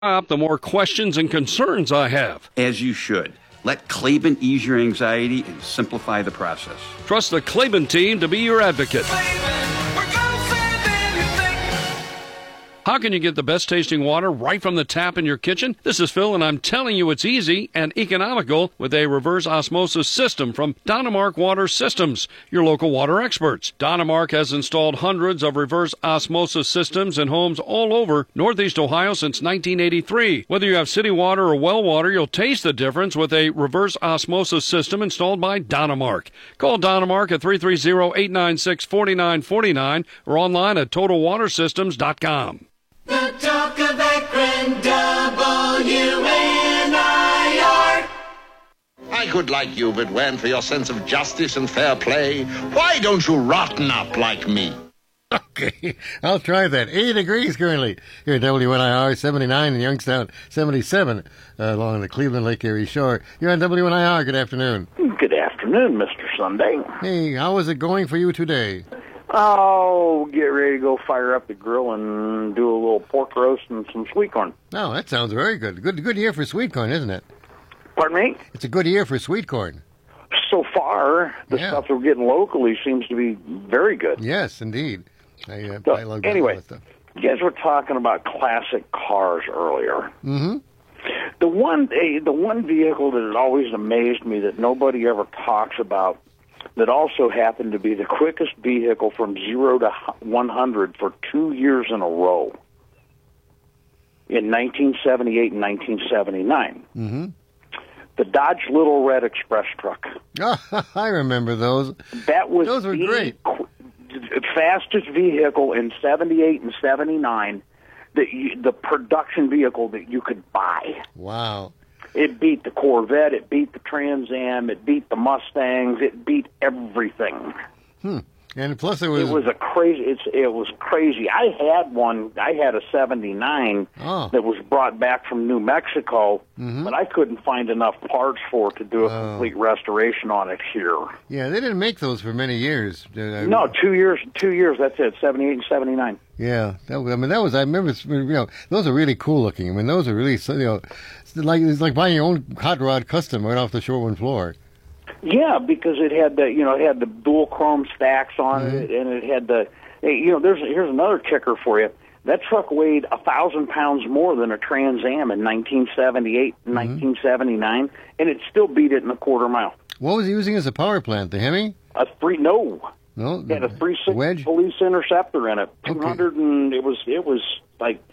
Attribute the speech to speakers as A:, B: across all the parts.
A: up, the more questions and concerns I have.
B: As you should. Let Klaben ease your anxiety and simplify the process.
A: Trust the Klaben team to be your advocate. How can you get the best tasting water right from the tap in your kitchen? This is Phil, and I'm telling you it's easy and economical with a reverse osmosis system from Donemark Water Systems, your local water experts. Donemark has installed hundreds of reverse osmosis systems in homes all over Northeast Ohio since 1983. Whether you have city water or well water, you'll taste the difference with a reverse osmosis system installed by Donemark. Call Donemark at 330-896-4949 or online at TotalWaterSystems.com.
C: The talk of Akron, WNIR.
D: I could like you if it weren't for your sense of justice and fair play. Why don't you rotten up like me?
E: Okay, I'll try that. 80 degrees currently here at WNIR, 79 in Youngstown, 77 along the Cleveland Lake Erie shore. You're on WNIR. Good afternoon.
F: Good afternoon, Mr. Sunday.
E: Hey, how is it going for you today?
F: Oh, get ready to go fire up the grill and do a little pork roast and some sweet corn.
E: Oh, that sounds very good. Good year for sweet corn, isn't it?
F: Pardon me?
E: It's a good year for sweet corn.
F: So far, the stuff that we're getting locally seems to be very good.
E: Yes, indeed. I love
F: anyway,
E: that stuff.
F: You guys were talking about classic cars earlier.
E: Mm-hmm.
F: The one vehicle that has always amazed me that nobody ever talks about, that also happened to be the quickest vehicle from 0 to 100 for 2 years in a row, in 1978 and 1979.
E: Mm-hmm.
F: The Dodge Little Red Express truck.
E: Oh, I remember those.
F: Those
E: were great.
F: Fastest vehicle in 78 and 79, the production vehicle that you could buy.
E: Wow.
F: It beat the Corvette, it beat the Trans Am, it beat the Mustangs, it beat everything.
E: And plus it
F: was crazy. I had one. I had a 79 that was brought back from New Mexico, but I couldn't find enough parts for it to do a complete restoration on it here.
E: Yeah, they didn't make those for many years.
F: No, 2 years. 2 years. That's it. 78 and 79.
E: Yeah, I remember. Those are really cool looking. I mean, those are really it's like buying your own hot rod custom right off the showroom floor.
F: Yeah, because it had the dual chrome stacks on it, and it had here's another kicker for you. That truck weighed 1,000 pounds more than a Trans Am in 1978 and 1979, and it still beat it in a quarter mile.
E: What was he using as a power plant? The Hemi?
F: No,
E: it
F: had a 3.6 Police Interceptor in it. 200 and it was like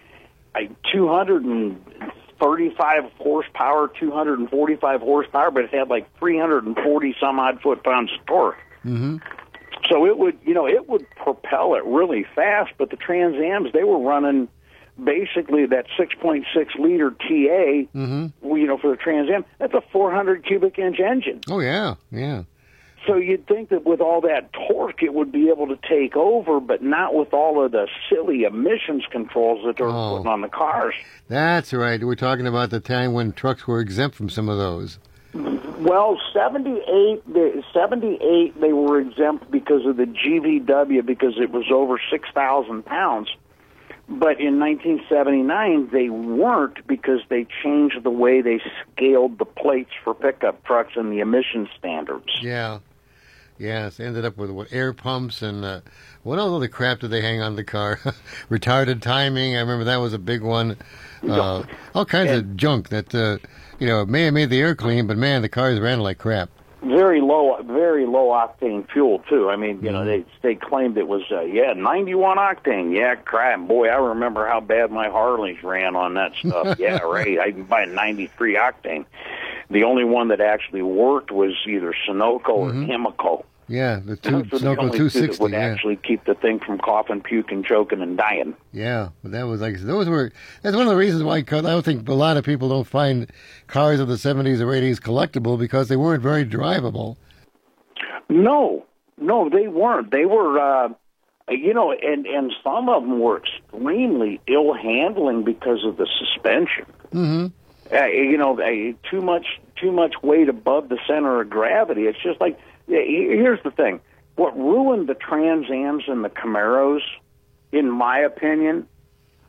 F: 235 horsepower, 245 horsepower, but it had like 340 some odd foot-pounds of torque.
E: Mm-hmm.
F: So it would propel it really fast. But the Trans Ams, they were running basically that 6.6 liter TA. For the Trans Am, that's a 400 cubic inch engine.
E: Oh yeah.
F: So you'd think that with all that torque, it would be able to take over, but not with all of the silly emissions controls that they're putting on the cars.
E: That's right. We're talking about the time when trucks were exempt from some of those.
F: Well, 78, they were exempt because of the GVW, because it was over 6,000 pounds. But in 1979, they weren't, because they changed the way they scaled the plates for pickup trucks and the emission standards.
E: Yeah. Yes, ended up with air pumps and what other crap did they hang on the car? Retarded timing. I remember that was a big one. All kinds of junk that may have made the air clean, but man, the cars ran like crap.
F: Very low octane fuel too. I mean, they claimed it was 91 octane. Yeah, crap, boy, I remember how bad my Harleys ran on that stuff. Yeah, right. I can buy 93 octane. The only one that actually worked was either Sunoco or Chemical.
E: Yeah, the Sunoco 260
F: that would actually keep the thing from coughing, puking, choking, and dying.
E: Yeah, but that was that's one of the reasons why I don't think a lot of people don't find cars of the 70s or 80s collectible, because they weren't very drivable.
F: No, they weren't. They were, and some of them were extremely ill handling because of the suspension.
E: Mm-hmm.
F: Too much weight above the center of gravity. It's just like, here's the thing. What ruined the Trans Ams and the Camaros, in my opinion,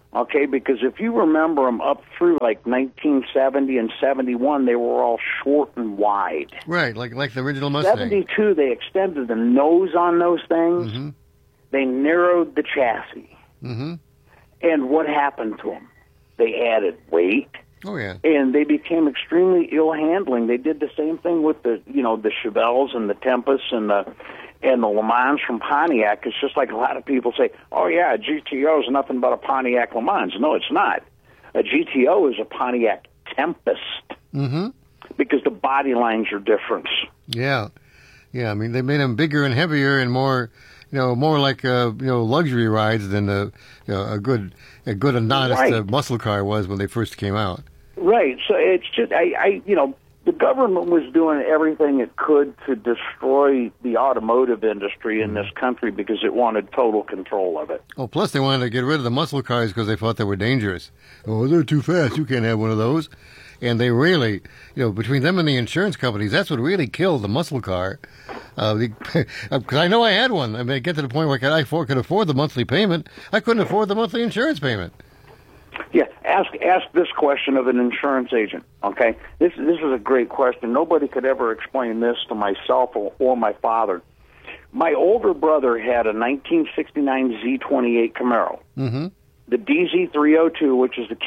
F: Okay, because if you remember them up through like 1970 and 71, they were all short and wide.
E: Right, like the original Mustang.
F: 72, they extended the nose on those things.
E: Mm-hmm.
F: They narrowed the chassis.
E: Mm-hmm.
F: And what happened to them? They added weight.
E: Oh, yeah.
F: And they became extremely ill handling. They did the same thing with the Chevelles and the Tempests and the Le Mans from Pontiac. It's just like a lot of people say, oh, yeah, a GTO is nothing but a Pontiac Le Mans. No, it's not. A GTO is a Pontiac Tempest because the body lines are different.
E: Yeah. Yeah, I mean, they made them bigger and heavier and more, more like, luxury rides than a good and honest muscle car was when they first came out.
F: Right. So it's just, the government was doing everything it could to destroy the automotive industry in this country because it wanted total control of it.
E: Oh, plus they wanted to get rid of the muscle cars because they thought they were dangerous. Oh, they're too fast. You can't have one of those. And they really, between them and the insurance companies, that's what really killed the muscle car. Because I know I had one. I mean, I get to the point where I could afford the monthly payment. I couldn't afford the monthly insurance payment.
F: Yeah, ask this question of an insurance agent. Okay, this is a great question. Nobody could ever explain this to myself or my father. My older brother had a 1969 Z28 Camaro. Mm-hmm. The DZ302, which is the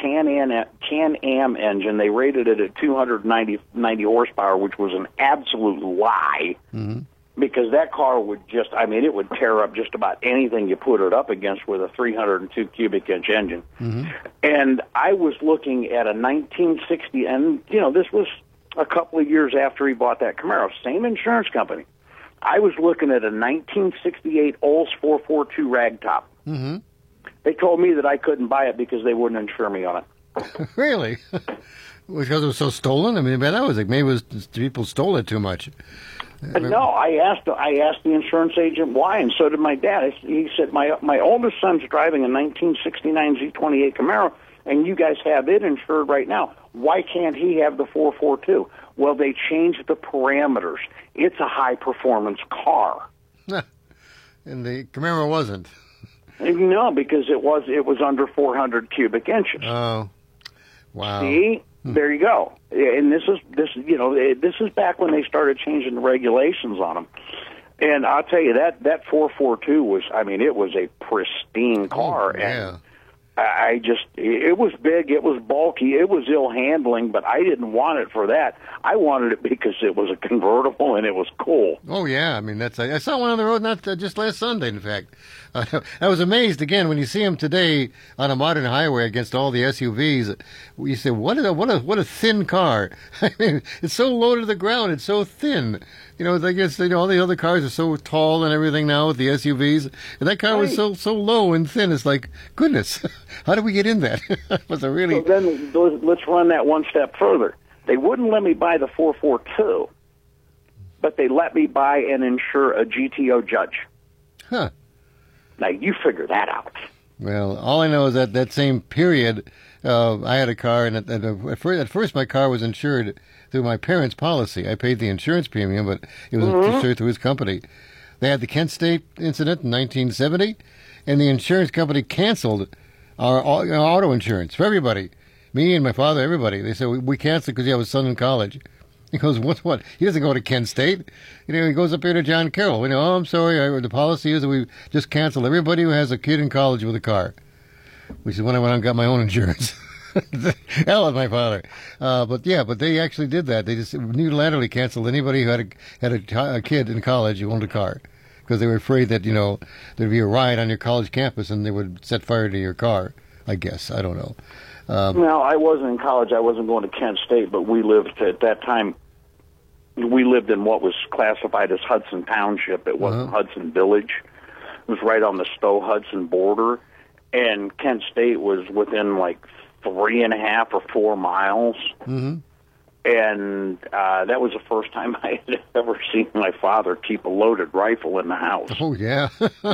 F: Can-Am engine, they rated it at 290 horsepower, which was an absolute lie. Mm-hmm. Because that car would it would tear up just about anything you put it up against with a 302 cubic inch engine. Mm-hmm. And I was looking at a 1960, and, this was a couple of years after he bought that Camaro, same insurance company. I was looking at a 1968 Olds 442 ragtop. Mm-hmm. They told me that I couldn't buy it because they wouldn't insure me on it.
E: Really? Because it was so stolen? I mean, that was maybe people stole it too much.
F: No, I asked the insurance agent why, and so did my dad. He said, my oldest son's driving a 1969 Z28 Camaro, and you guys have it insured right now. Why can't he have the 442? Well, they changed the parameters. It's a high-performance car.
E: And the Camaro wasn't.
F: No, because it was under 400 cubic inches.
E: Oh, wow.
F: See? There you go. And this is back when they started changing the regulations on them. And I'll tell you that 442 was, it was a pristine car.
E: Oh, yeah.
F: And it was big, it was bulky, it was ill handling, but I didn't want it for that. I wanted it because it was a convertible and it was cool.
E: Oh, yeah. I mean, I saw one on the road just last Sunday, in fact. I was amazed, again, when you see them today on a modern highway against all the SUVs. You say, what a thin car. I mean, it's so low to the ground. It's so thin. I guess, all the other cars are so tall and everything now with the SUVs. And that car was so low and thin. It's like, goodness, how did we get in that? Was it really...
F: So then let's run that one step further. They wouldn't let me buy the 442, but they let me buy and insure a GTO Judge.
E: Huh.
F: Now, you figure that out.
E: Well, all I know is that same period, I had a car, and at first my car was insured through my parents' policy. I paid the insurance premium, but it was insured through his company. They had the Kent State incident in 1970, and the insurance company canceled our auto insurance for everybody. Me and my father, everybody. They said, we canceled because you have a son in college. He goes, what? He doesn't go to Kent State. He goes up here to John Carroll. Oh, I'm sorry. The policy is that we just cancel everybody who has a kid in college with a car. Which is when I went out and got my own insurance. Hell with my father. But they actually did that. They just unilaterally canceled anybody who had a kid in college who owned a car. Because they were afraid that, there'd be a riot on your college campus and they would set fire to your car, I guess. I don't know.
F: No, I wasn't in college. I wasn't going to Kent State, but we lived at that time. We lived in what was classified as Hudson Township. It wasn't Hudson Village. It was right on the Stowe-Hudson border, and Kent State was within like 3.5 or 4 miles. Mm-hmm. And that was the first time I had ever seen my father keep a loaded rifle in the house.
E: Oh, yeah.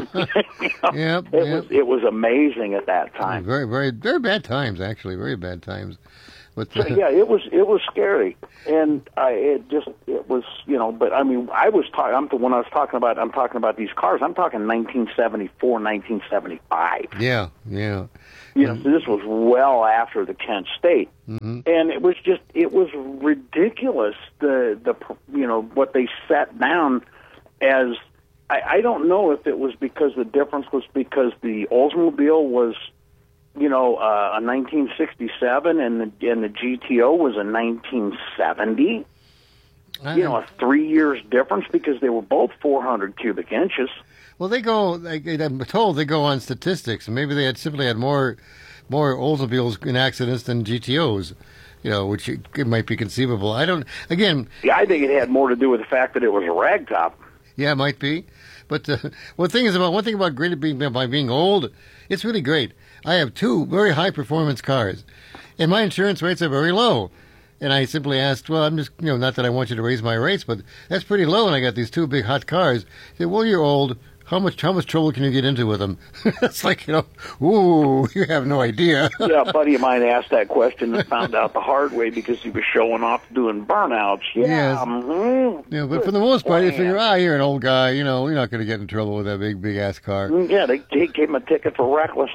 F: It was amazing at that time.
E: Very, very, very bad times, actually. Very bad times. But
F: it was scary, and it was But I mean, when I was talking about these cars. I'm talking 1974, 1975.
E: Yeah.
F: You know, so this was well after the Kent State, and it was ridiculous. The you know what they set down as. I don't know if it was because the difference was because the Oldsmobile was, you know, a 1967 and the GTO was a 1970. You know, a 3 years difference because they were both 400 cubic inches.
E: Well, I'm told they go on statistics. Maybe they simply had more Oldsmobiles in accidents than GTOs, you know, which it might be conceivable. I think it had more to do with the fact that it was a ragtop. Yeah, it might be. But one thing about by being old, it's really great. I have two very high performance cars, and my insurance rates are very low. And I simply asked, well, I'm just, you know, not that I want you to raise my rates, but that's pretty low. And I got these two big hot cars. He said, well, you're old. How much trouble can you get into with them? It's like, you know, ooh, you have no idea.
F: Yeah, a buddy of mine asked that question and found out the hard way because he was showing off doing burnouts. Yeah,
E: yes. Yeah, but for the most part, you figure, you're an old guy, you know, you're not going to get in trouble with that big ass car.
F: Yeah, they gave him a ticket for reckless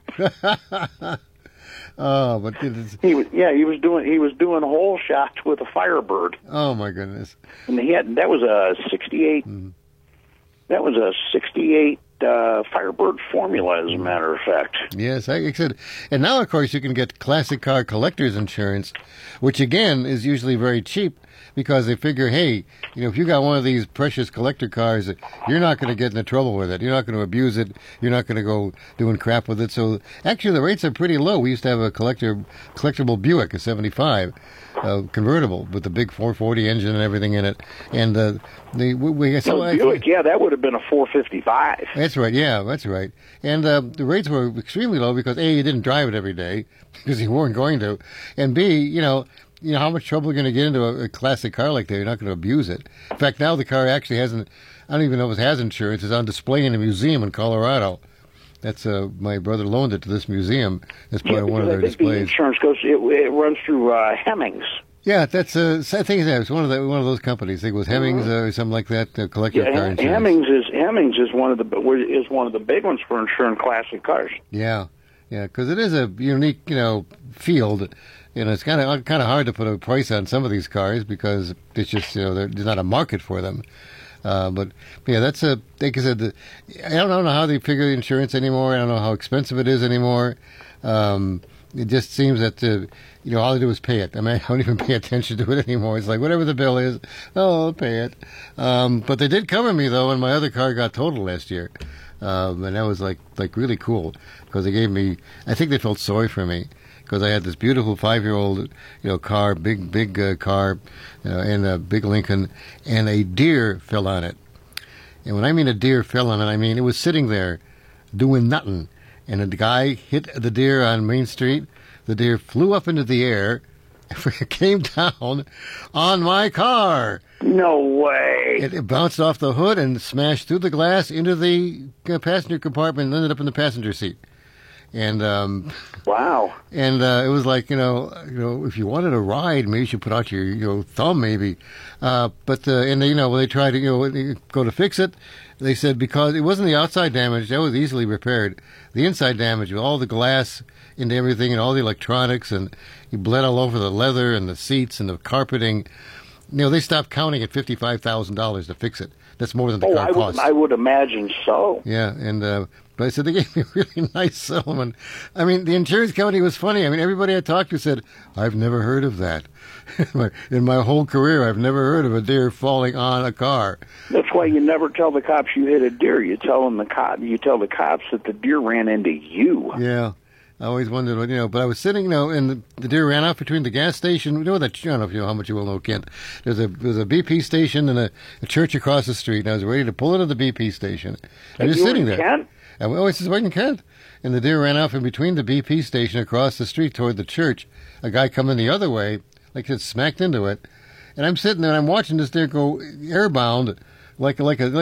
F: op.
E: Oh, but
F: he was doing hole shots with a Firebird.
E: Oh my goodness!
F: And that was a '68. That was a '68 Firebird Formula, as a matter of fact.
E: Yes, I said, and now of course you can get classic car collector's insurance, which again is usually very cheap because they figure, hey, you know, if you got one of these precious collector cars, you're not going to get into trouble with it. You're not going to abuse it. You're not going to go doing crap with it. So actually, the rates are pretty low. We used to have a collectible Buick, a '75 convertible with the big 440 engine and everything in it, and
F: Buick, yeah, that would have been a 455.
E: That's right. Yeah, that's right. And the rates were extremely low because A, you didn't drive it every day because you weren't going to, and B, you know how much trouble you're going to get into a classic car like that. You're not going to abuse it. In fact, now the car actually hasn't. I don't even know if it has insurance. It's on display in a museum in Colorado. That's my brother loaned it to this museum. That's part of one of their displays.
F: The insurance goes. It runs through Hemmings.
E: Yeah, that's I think it's one of those companies. I think it was Hemmings or something like that. Collector car insurance.
F: Hemmings is one of the big ones for insuring classic cars.
E: Yeah, because it is a unique field. You know, it's kind of hard to put a price on some of these cars because it's just there's not a market for them. But yeah, that's like I said, I don't know how they figure the insurance anymore. I don't know how expensive it is anymore. It just seems that all they do is pay it. I mean, I don't even pay attention to it anymore. It's like whatever the bill is, I'll pay it. But they did cover me though when my other car got totaled last year, and that was like really cool because they gave me. I think they felt sorry for me. Because I had this beautiful 5-year-old, car, big car, and a big Lincoln, and a deer fell on it. And when I mean a deer fell on it, I mean it was sitting there doing nothing. And the guy hit the deer on Main Street. The deer flew up into the air, came down on my car.
F: No way.
E: It bounced off the hood and smashed through the glass into the passenger compartment and ended up in the passenger seat. And
F: wow!
E: And it was like if you wanted a ride, maybe you should put out your thumb, maybe. But when they tried to go to fix it, they said because it wasn't the outside damage that was easily repaired. The inside damage with all the glass into everything and all the electronics and you bled all over the leather and the seats and the carpeting. They stopped counting at $55,000 to fix it. That's more than the car cost.
F: I would imagine so.
E: Yeah, and but I said they gave me a really nice settlement. I mean, the insurance company was funny. I mean, everybody I talked to said, "I've never heard of that in my whole career. I've never heard of a deer falling on a car."
F: That's why you never tell the cops you hit a deer. You tell the cops that the deer ran into you.
E: Yeah. I always wondered what, but I was sitting, and the deer ran off between the gas station. I don't know if how much you will know, Kent. There's a BP station and a church across the street, and I was ready to pull into the BP station. I was sitting there.
F: Kent?
E: This is right in Kent. And the deer ran off in between the BP station across the street toward the church. A guy coming the other way, like it smacked into it. And I'm sitting there and I'm watching this deer go airbound like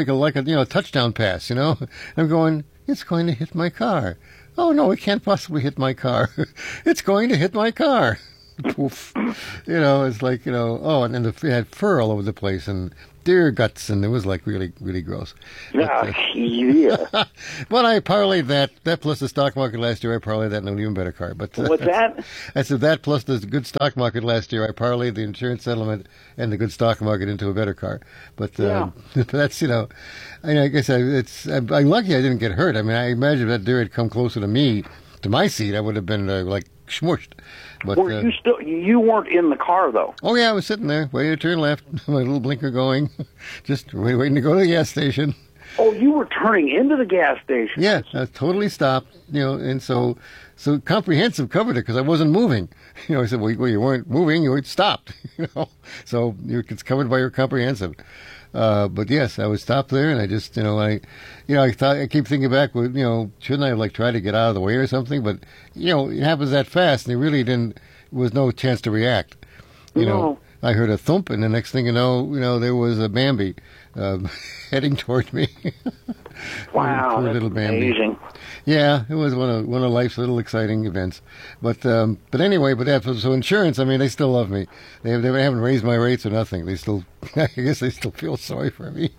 E: a touchdown pass, I'm going, it's going to hit my car. Oh, no, it can't possibly hit my car. It's going to hit my car. Poof. It's like, and then it had fur all over the place and deer guts, and it was like really, really gross.
F: Yeah, yeah.
E: But I parlayed that plus the stock market last year. I parlayed that in an even better car. But
F: What's that?
E: I said that plus the good stock market last year. I parlayed the insurance settlement and the good stock market into a better car. But that's I guess I'm lucky I didn't get hurt. I mean, I imagine if that deer had come closer to me, to my seat, I would have been like smushed. But
F: you weren't in the car though?
E: Oh yeah, I was sitting there waiting to turn left, my little blinker going, just waiting to go to the gas station.
F: Oh, you were turning into the gas station?
E: Yeah, I was totally stopped, and so comprehensive covered it because I wasn't moving. I said, well, you weren't moving, you were stopped, so it's covered by your comprehensive. But yes, I was stopped there, and I just, I keep thinking back, shouldn't I have tried to get out of the way or something? But it happens that fast, and there was no chance to react. I heard a thump, and the next thing you know, there was a Bambi heading toward me.
F: Wow,
E: poor
F: that's
E: little Bambi.
F: amazing.
E: Yeah, it was one of life's little exciting events. But anyway, so insurance, I mean, they still love me. They haven't raised my rates or nothing. They still, I guess they still feel sorry for me.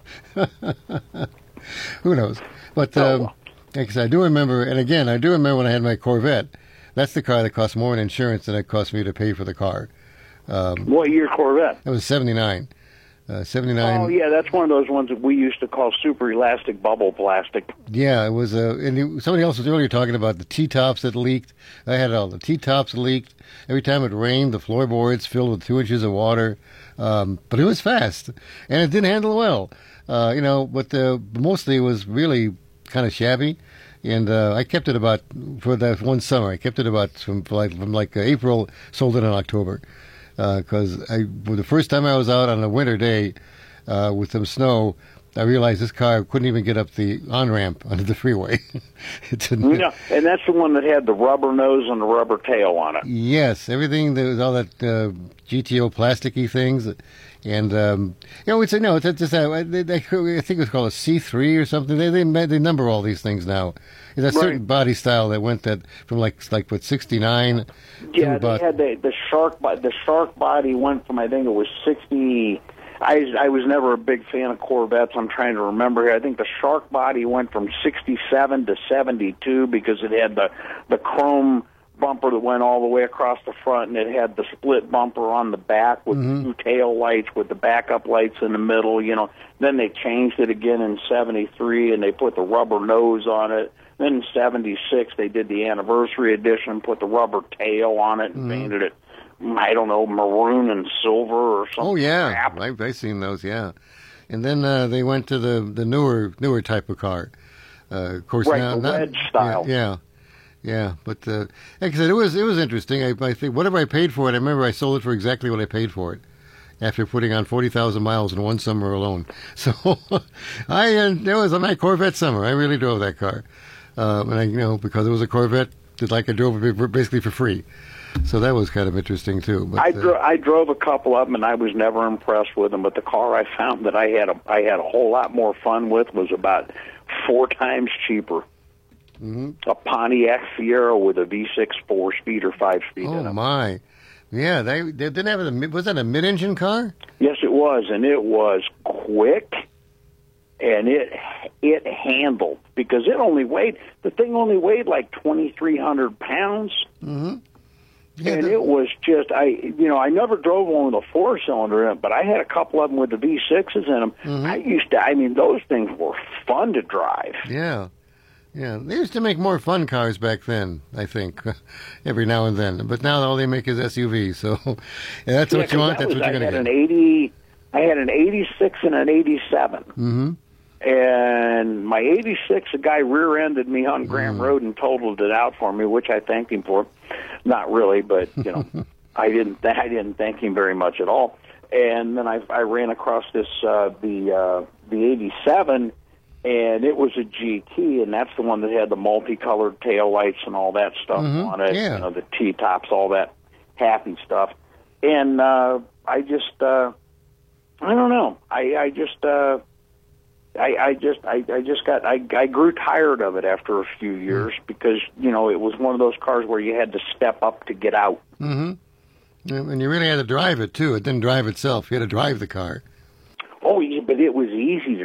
E: Who knows? But because I do remember, and again, I do remember when I had my Corvette. That's the car that cost more in insurance than it cost me to pay for the car.
F: What year Corvette?
E: It was 79. 79.
F: Oh, yeah, that's one of those ones that we used to call super elastic bubble plastic.
E: Yeah, it was. Somebody else was earlier talking about the T-tops that leaked. I had all the T-tops leaked. Every time it rained, the floorboards filled with 2 inches of water. But it was fast, and it didn't handle well. But mostly it was really kind of shabby. And I kept it for that one summer. I kept it from April, sold it in October. Because the first time I was out on a winter day with some snow, I realized this car couldn't even get up the on-ramp onto the freeway.
F: Yeah, and that's the one that had the rubber nose and the rubber tail on it.
E: Yes, everything, there was all that GTO plasticky things. And, it's just, I think it was called a C3 or something. They number all these things now. There's a certain body style that went from 69.
F: Yeah, they had the shark body went from, I think it was 60. I was never a big fan of Corvettes. I'm trying to remember here. I think the shark body went from 67 to 72 because it had the chrome bumper that went all the way across the front, and it had the split bumper on the back with 2 tail lights with the backup lights in the middle. Then they changed it again in 73, and they put the rubber nose on it. Then in 76, they did the anniversary edition, put the rubber tail on it, and painted it, I don't know, maroon and silver or something.
E: Oh, yeah.
F: Crap.
E: I've seen those, yeah. And then they went to the newer type of car. Of course,
F: the red style.
E: Yeah, but like I said, it was interesting. I think whatever I paid for it, I remember I sold it for exactly what I paid for it after putting on 40,000 miles in one summer alone. So it was my Corvette summer. I really drove that car. And because it was a Corvette, I drove it basically for free. So that was kind of interesting too. But,
F: I drove a couple of them, and I was never impressed with them. But the car I found that I had a whole lot more fun with was about 4 times cheaper. A Pontiac Fiero with a V6 4-speed or 5-speed in it.
E: Oh my! Yeah, they didn't have was that a mid-engine car?
F: Yes, it was, and it was quick. And it handled because the thing only weighed like 2,300 pounds. Mm-hmm. Yeah, and it was just I never drove one with a 4-cylinder in it, but I had a couple of them with the V6s in them. Mm-hmm. Those things were fun to drive.
E: Yeah. Yeah, they used to make more fun cars back then, I think, every now and then. But now all they make is SUVs, so that's what you want, that's what you're going to get.
F: I had an 86 and an 87.
E: Mm-hmm.
F: And my 86, a guy rear-ended me on Graham Road and totaled it out for me, which I thanked him for. Not really, but, I didn't thank him very much at all. And then I ran across this, the 87, and it was a GT, and that's the one that had the multicolored tail lights and all that stuff on it.
E: Yeah.
F: The T-tops, all that happy stuff. And I don't know. I grew tired of it after a few years because it was one of those cars where you had to step up to get out. Mm-hmm.
E: And you really had to drive it too. It didn't drive itself. You had to drive the car.
F: Oh,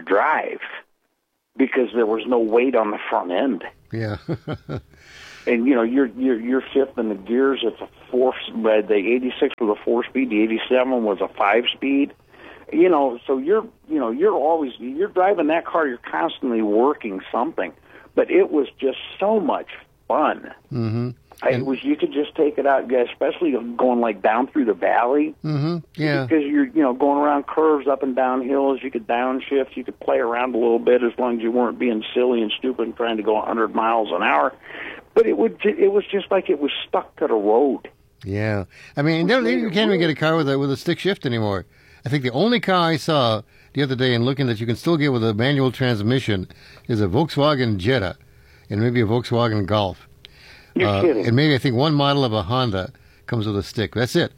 F: drive because there was no weight on the front end.
E: Yeah.
F: And you're shifting the gears. It's a the 86 was a 4-speed, the 87 was a 5-speed. So you're driving that car. You're constantly working something, but it was just so much fun.
E: Mm-hmm.
F: You could just take it out, especially going like down through the valley.
E: Mm-hmm. Yeah.
F: Because you're going around curves, up and down hills. You could downshift. You could play around a little bit as long as you weren't being silly and stupid and trying to go 100 miles an hour. But it was just like it was stuck to the road.
E: Yeah. I mean, you can't even get a car with a stick shift anymore. I think the only car I saw the other day and looking that you can still get with a manual transmission is a Volkswagen Jetta and maybe a Volkswagen Golf.
F: You're kidding.
E: And maybe I think one model of a Honda comes with a stick. That's it.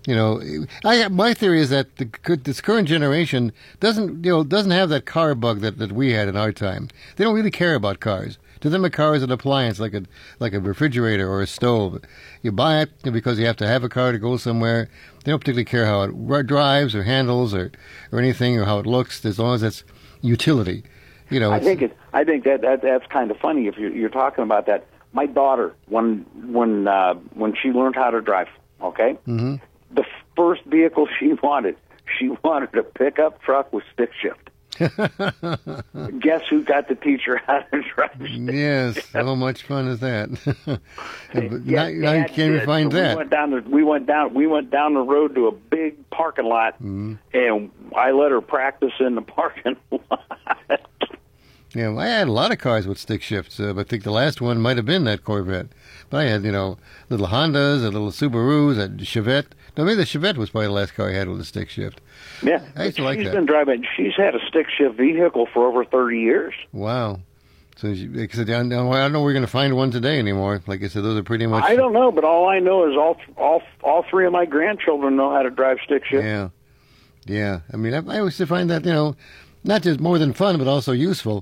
E: My theory is that this current generation doesn't have that car bug that we had in our time. They don't really care about cars. To them, a car is an appliance, like a refrigerator or a stove. You buy it because you have to have a car to go somewhere. They don't particularly care how it drives or handles or anything or how it looks, as long as it's utility.
F: I think that's kind of funny if you're talking about that. My daughter, when she learned how to drive, okay,
E: mm-hmm.
F: the first vehicle she wanted a pickup truck with stick shift. Guess who got to teach her how to drive?
E: Yes, how much fun is that?
F: Now
E: you can't even find that.
F: We went down the road to a big parking lot,
E: mm-hmm.
F: and I let her practice in the parking lot.
E: Yeah, I had a lot of cars with stick shifts. I think the last one might have been that Corvette. But I had, little Hondas, a little Subarus, a Chevette. No, maybe the Chevette was probably the last car I had with a stick shift.
F: Yeah,
E: I used to like that.
F: She's had a stick shift vehicle for over 30 years.
E: Wow. So, like I said, I don't know we're going to find one today anymore. Like I said, those are pretty much...
F: I don't know, but all I know is all three of my grandchildren know how to drive stick shift.
E: Yeah. Yeah. I mean, I always find that, not just more than fun, but also useful.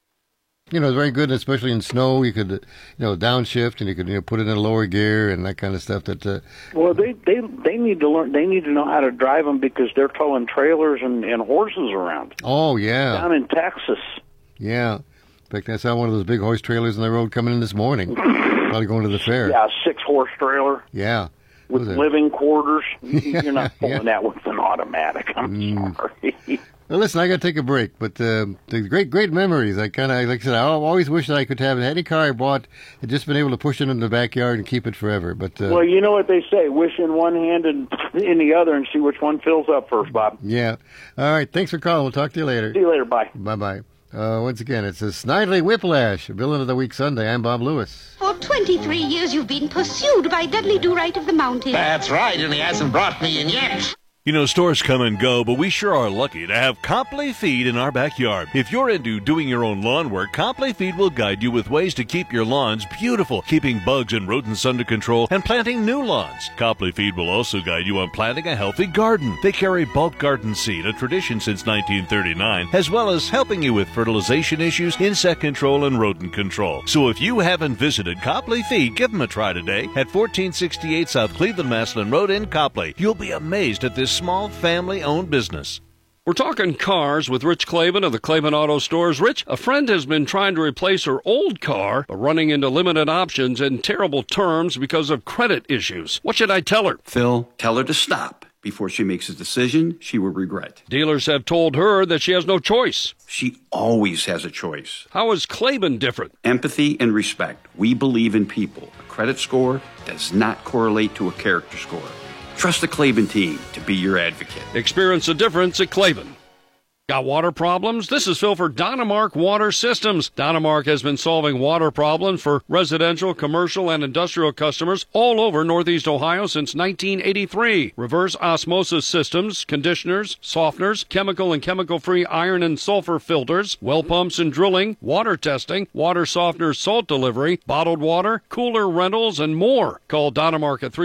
E: It's very good, especially in snow. You could, downshift, and you could, put it in a lower gear and that kind of stuff.
F: Well, they need to learn. They need to know how to drive them because they're towing trailers and horses around.
E: Oh yeah,
F: down in Texas.
E: Yeah, in fact, I saw one of those big horse trailers on the road coming in this morning. Probably going to the fair.
F: Yeah, a 6-horse trailer.
E: Yeah,
F: with living quarters. You're not pulling that with an automatic. I'm sorry.
E: Well, listen, I got to take a break, but the great memories. Like I said, I always wish that I could have any car I bought had just been able to push it in the backyard and keep it forever. But
F: well, you know what they say: wish in one hand and in the other, and see which one fills up first, Bob.
E: Yeah. All right. Thanks for calling. We'll talk to you later.
F: See you later. Bye.
E: Bye. Once again, it's a Snidely Whiplash, Villain of the Week Sunday. I'm Bob Lewis.
G: For 23 years, you've been pursued by Dudley Do-Right of the Mountain.
D: That's right, and he hasn't brought me in yet.
H: Stores come and go, but we sure are lucky to have Copley Feed in our backyard. If you're into doing your own lawn work, Copley Feed will guide you with ways to keep your lawns beautiful, keeping bugs and rodents under control, and planting new lawns. Copley Feed will also guide you on planting a healthy garden. They carry bulk garden seed, a tradition since 1939, as well as helping you with fertilization issues, insect control, and rodent control. So if you haven't visited Copley Feed, give them a try today at 1468 South Cleveland-Maslin Road in Copley. You'll be amazed at this small family-owned business.
A: We're talking cars with Rich Clavin of the Clavin Auto Stores. Rich, a friend has been trying to replace her old car, but running into limited options and terrible terms because of credit issues. What should I tell her?
B: Phil, tell her to stop before she makes a decision she will regret.
A: Dealers have told her that she has no choice.
B: She always has a choice.
A: How is Clavin different?
B: Empathy and respect. We believe in people. A credit score does not correlate to a character score. Trust the Clavin team to be your advocate.
A: Experience the difference at Clavin. Got water problems? This is Phil for Dynamark Water Systems. Dynamark has been solving water problems for residential, commercial, and industrial customers all over Northeast Ohio since 1983. Reverse osmosis systems, conditioners, softeners, chemical and chemical-free iron and sulfur filters, well pumps and drilling, water testing, water softeners, salt delivery, bottled water, cooler rentals, and more. Call Dynamark at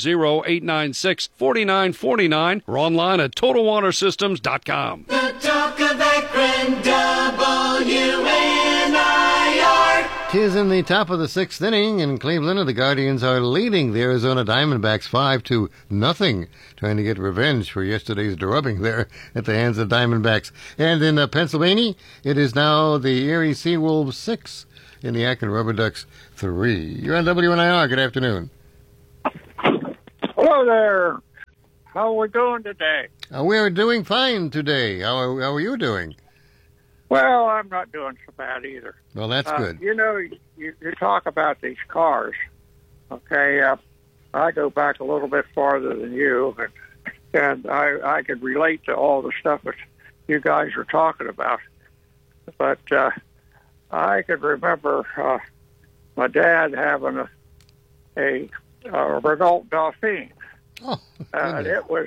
A: 330-896-4949 or online at TotalWaterSystems.com.
C: Talk of Akron, WNIR.
E: 'Tis in the top of the sixth inning in Cleveland, and the Guardians are leading the Arizona Diamondbacks 5-0, trying to get revenge for yesterday's drubbing there at the hands of the Diamondbacks. And in Pennsylvania, it is now the Erie Seawolves 6 and the Akron Rubber Ducks 3. You're on WNIR. Good afternoon.
I: Hello there. How are we doing today?
E: We're doing fine today. How are you doing?
I: Well, I'm not doing so bad either.
E: Well, that's good.
I: You know, you talk about these cars. Okay, I go back a little bit farther than you, and I could relate to all the stuff that you guys are talking about. But I could remember my dad having a Renault Dauphine.
E: Oh,
I: and it was,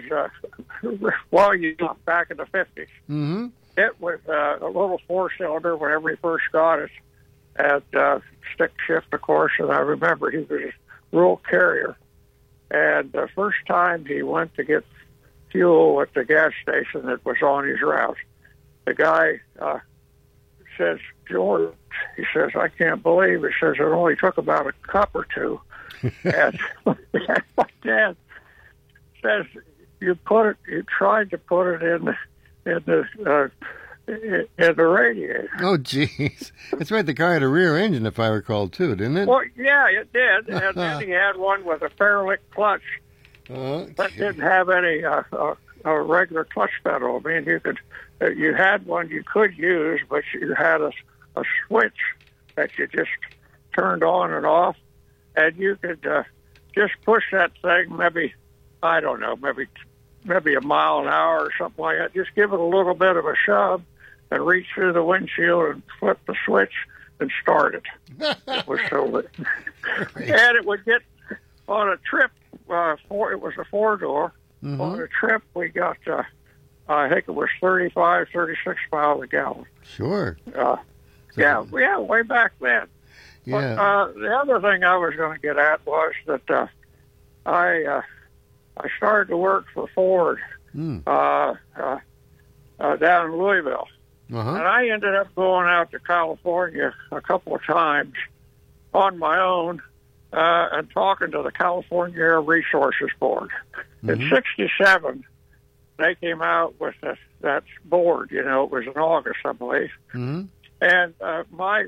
I: back in the 50s.
E: Mm-hmm.
I: It was a little four-cylinder whenever he first got it, and stick shift, of course, and I remember he was a rural carrier. And the first time he went to get fuel at the gas station that was on his route, the guy says, "George," he says, "I can't believe," he says, "it only took about a cup or two." And my dad says, you tried to put it in the radiator."
E: Oh, jeez. That's right. The car had a rear engine, if I recall, too, didn't it?
I: Well, yeah, it did. And then he had one with a Fairlick clutch that didn't have any a regular clutch pedal. I mean, you had one you could use, but you had a switch that you just turned on and off, and you could just push that thing maybe a mile an hour or something like that. Just give it a little bit of a shove and reach through the windshield and flip the switch and start it. It was so lit. And it would get on a trip, it was a four-door. Mm-hmm. On a trip, we got, I think it was 35, 36 miles a gallon.
E: Sure.
I: Yeah, way back then.
E: Yeah.
I: But the other thing I was going to get at was that I started to work for Ford down in Louisville.
E: Uh-huh.
I: And I ended up going out to California a couple of times on my own and talking to the California Air Resources Board.
E: Mm-hmm.
I: In '67, they came out with that board. You know, it was in August, I believe.
E: Mm-hmm.
I: And my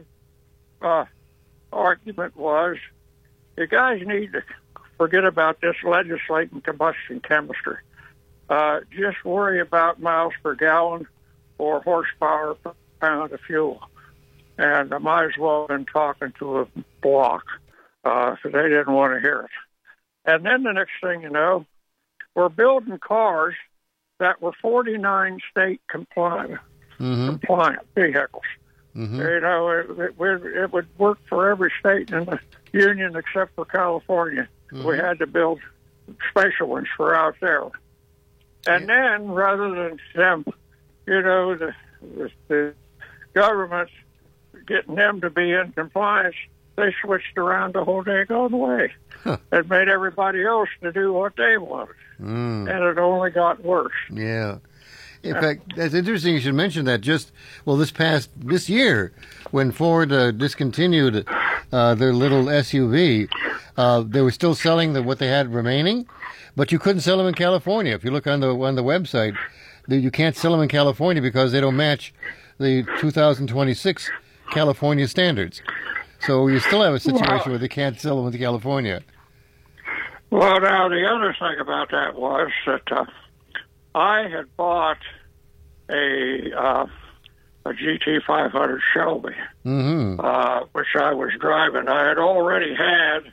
I: argument was, you guys need to forget about this legislating combustion chemistry. Just worry about miles per gallon or horsepower per pound of fuel. And I might as well have been talking to a block, so they didn't want to hear it. And then the next thing you know, we're building cars that were 49 state compliant vehicles. Mm-hmm. You know, it would work for every state in the union except for California. Mm-hmm. We had to build special ones for out there. And then, rather than them, you know, the government getting them to be in compliance, they switched around the whole daggone way and made everybody else to do what they wanted. And it only got worse.
E: Yeah. In fact, that's interesting you should mention that. This year, when Ford discontinued their little SUV, they were still selling what they had remaining, but you couldn't sell them in California. If you look on the website, you can't sell them in California because they don't match the 2026 California standards. So you still have a situation where they can't sell them in California.
I: Well, now, the other thing about that was that I had bought a GT 500 Shelby, which I was driving. I had already had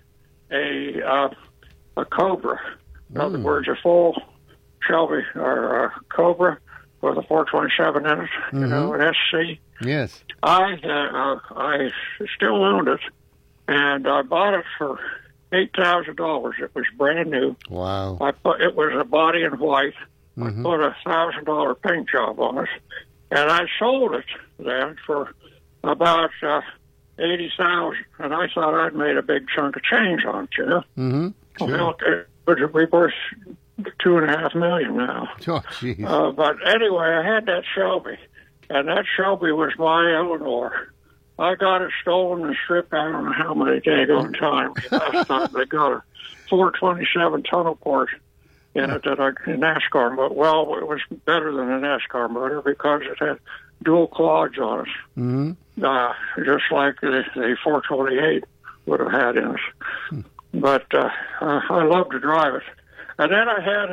I: a Cobra. In other words, a full Shelby or Cobra with a 427 in it, you know, an SC.
E: Yes.
I: I still owned it, and I bought it for $8,000. It was brand new.
E: Wow.
I: It was a body in white. I put a $1,000 paint job on it, and I sold it then for about $80,000. And I thought I'd made a big chunk of change on it, you know.
E: Mm-hmm. Sure.
I: Well, it would be worth $2.5 million now.
E: Oh, jeez.
I: But anyway, I had that Shelby, and that Shelby was my Eleanor. I got it stolen and stripped. I don't know how many daggone times. Last time they got a 427 tunnel port in it that a NASCAR motor. Well, it was better than a NASCAR motor because it had dual clogs on it, just like the 428 would have had in it. But I love to drive it. And then I had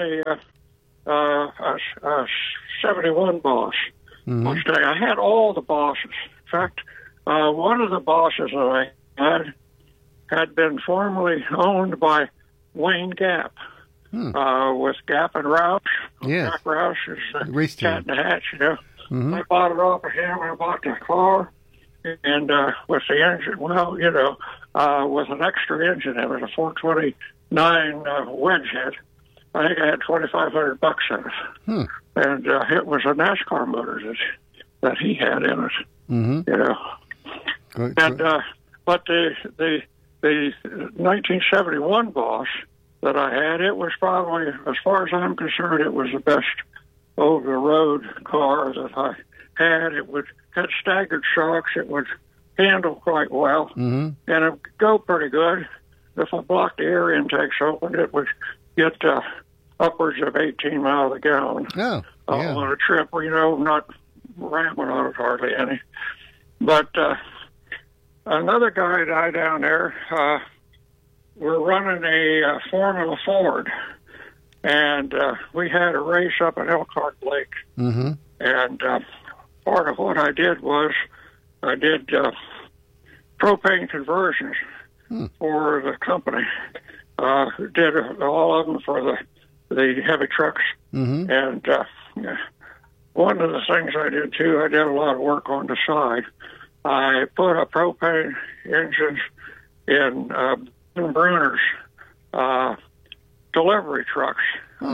I: a 71 Boss Mustang. I had all the Bosses. In fact, one of the Bosses that I had been formerly owned by Wayne Gap, with Gap and Roush.
E: Yes.
I: Jack Roush is
E: Race
I: cat in
E: team.
I: the hatch, you know. I bought it off of him. I bought the car, and with the engine, well, you know, with an extra engine in it, a 429 wedge head. I think I had $2,500 in it, and it was a NASCAR motor that he had in it. You know, and but the 1971 Boss that I had, it was probably, as far as I'm concerned, it was the best over-the-road car that I had. It had staggered shocks. It would handle quite well, and it would go pretty good. If I blocked the air intakes open, it would get upwards of 18 miles a gallon on a trip, you know, not ramming on it hardly any. But another guy and I down there, we're running a Formula Ford, and we had a race up at Elkhart Lake. And part of what I did was I did propane conversions for the company. Did all of them for the heavy trucks. And one of the things I did, too, I did a lot of work on the side. I put a propane engine in Bruner's delivery trucks.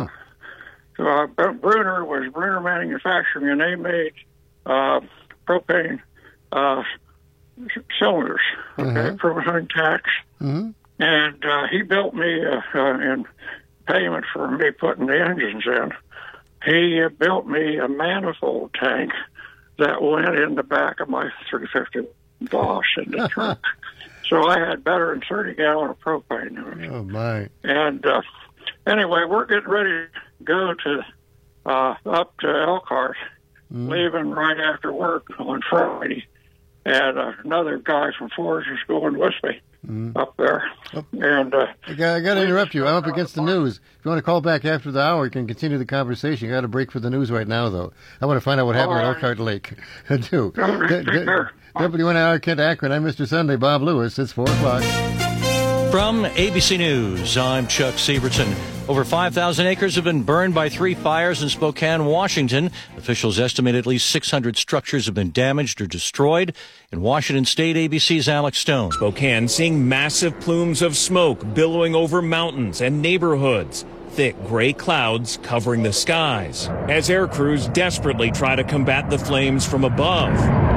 I: Bruner was Bruner Manufacturing, and they made propane cylinders, propane tanks. And he built me, in payment for me putting the engines in, he built me a manifold tank that went in the back of my 350 Boss in the truck. So I had better than 30 gallons of propane in it.
E: Oh, my.
I: And anyway, we're getting ready to go to up to Elkhart, leaving right after work on Friday. And another guy from Forge is going with me up there. And
E: I got to interrupt you. I'm up against the news. If you want to call back after the hour, you can continue the conversation. You got to break for the news right now, though. I want to find out what happened at Elkhart Lake. I do. WNIR Kent Akron. I'm Mr. Sunday, Bob Lewis. It's 4 o'clock.
J: From ABC News, I'm Chuck Sievertson. Over 5,000 acres have been burned by 3 fires in Spokane, Washington. Officials estimate at least 600 structures have been damaged or destroyed. In Washington State, ABC's Alex Stone.
K: Spokane seeing massive plumes of smoke billowing over mountains and neighborhoods. Thick gray clouds covering the skies as air crews desperately try to combat the flames from above.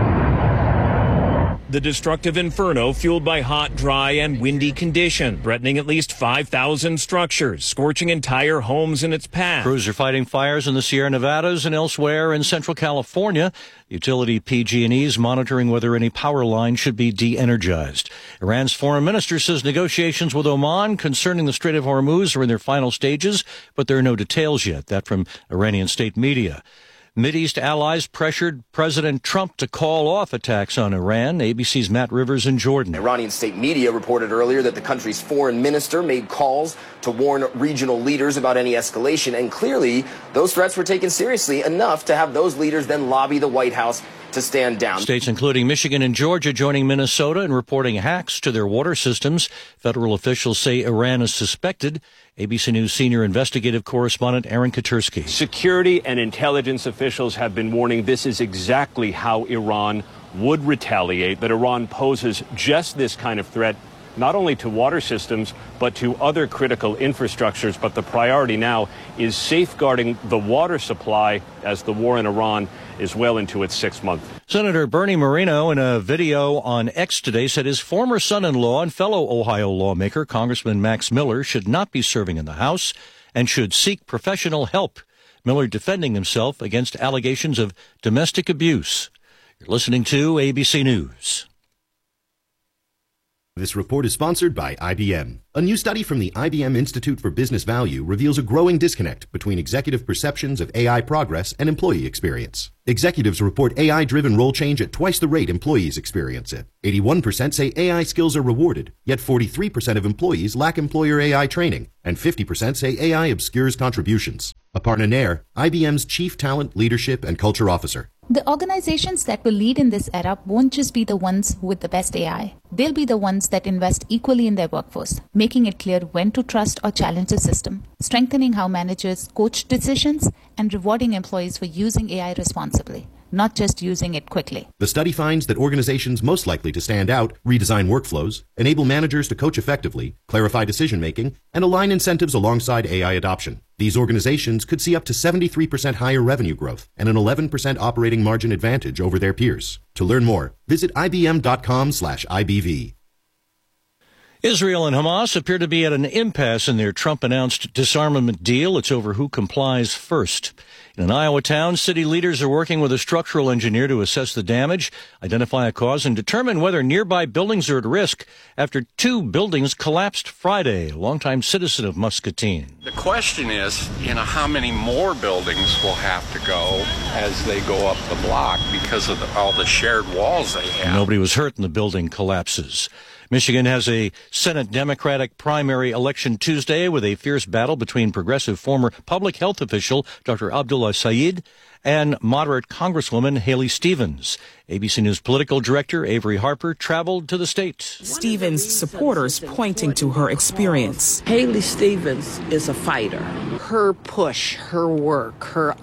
K: The destructive inferno fueled by hot, dry, and windy conditions, threatening at least 5,000 structures, scorching entire homes in its path.
J: Crews are fighting fires in the Sierra Nevadas and elsewhere in Central California. Utility PG&E is monitoring whether any power lines should be de-energized. Iran's foreign minister says negotiations with Oman concerning the Strait of Hormuz are in their final stages, but there are no details yet. That from Iranian state media. Mideast allies pressured President Trump to call off attacks on Iran. ABC's Matt Rivers in Jordan.
L: Iranian state media reported earlier that the country's foreign minister made calls to warn regional leaders about any escalation, and clearly those threats were taken seriously enough to have those leaders then lobby the White House to stand down.
J: States including Michigan and Georgia joining Minnesota in reporting hacks to their water systems. Federal officials say Iran is suspected. ABC News senior investigative correspondent Aaron Katursky.
M: Security and intelligence officials have been warning this is exactly how Iran would retaliate, that Iran poses just this kind of threat not only to water systems, but to other critical infrastructures. But the priority now is safeguarding the water supply as the war in Iran is well into its 6th month.
J: Senator Bernie Moreno, in a video on X today, said his former son-in-law and fellow Ohio lawmaker, Congressman Max Miller, should not be serving in the House and should seek professional help. Miller defending himself against allegations of domestic abuse. You're listening to ABC News.
N: This report is sponsored by IBM. A new study from the IBM Institute for Business Value reveals a growing disconnect between executive perceptions of AI progress and employee experience. Executives report AI-driven role change at twice the rate employees experience it. 81% say AI skills are rewarded, yet 43% of employees lack employer AI training, and 50% say AI obscures contributions. Aparna Nair, IBM's Chief Talent, Leadership, and Culture Officer.
O: The organizations that will lead in this era won't just be the ones with the best AI. They'll be the ones that invest equally in their workforce, making it clear when to trust or challenge the system, strengthening how managers coach decisions, and rewarding employees for using AI responsibly, not just using it quickly.
N: The study finds that organizations most likely to stand out redesign workflows, enable managers to coach effectively, clarify decision-making, and align incentives alongside AI adoption. These organizations could see up to 73% higher revenue growth and an 11% operating margin advantage over their peers. To learn more, visit ibm.com/IBV.
J: Israel and Hamas appear to be at an impasse in their Trump-announced disarmament deal. It's over who complies first. In an Iowa town, city leaders are working with a structural engineer to assess the damage, identify a cause, and determine whether nearby buildings are at risk after 2 buildings collapsed Friday. A longtime citizen of Muscatine.
P: The question is, how many more buildings will have to go as they go up the block because of all the shared walls they have.
J: Nobody was hurt in the building collapses. Michigan has a Senate Democratic primary election Tuesday with a fierce battle between progressive former public health official Dr. Abdullah Saeed and moderate Congresswoman Haley Stevens. ABC News political director Avery Harper traveled to the state.
Q: Stevens' supporters pointing to her experience.
R: Haley Stevens is a fighter. Her push, her work, her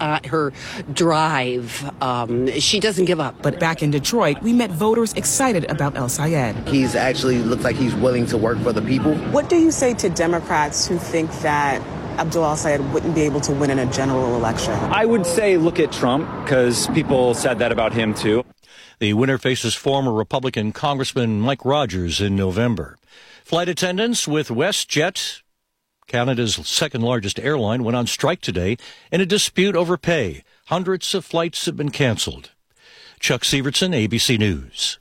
R: drive, she doesn't give up.
Q: But back in Detroit, we met voters excited about El Sayed.
S: He's actually looks like he's willing to work for the people.
T: What do you say to Democrats who think that Abdullah Sayed wouldn't be able to win in a general election?
U: I would say look at Trump, because people said that about him too.
J: The winner faces former Republican Congressman Mike Rogers in November. Flight attendants with WestJet, Canada's second largest airline, went on strike today in a dispute over pay. Hundreds of flights have been canceled. Chuck Severson, ABC News.